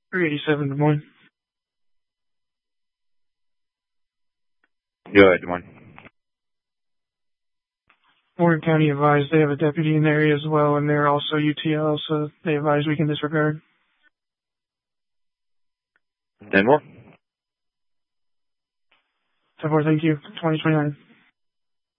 387 Des Moines. Go ahead, Des Moines. Morgan County advised they have a deputy in the area as well, and they're also UTL, so they advise we can disregard. 10 more. 10-4, thank you. 2029.